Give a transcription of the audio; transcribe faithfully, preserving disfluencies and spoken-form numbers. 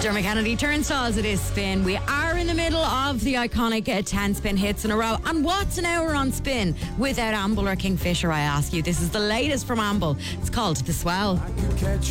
Dermot Kennedy turnstiles, it is Spin. We are in the middle of the iconic uh, ten spin hits in a row. And what's an hour on Spin without Amble or Kingfisher, I ask you? This is the latest from Amble. It's called The Swell. I could catch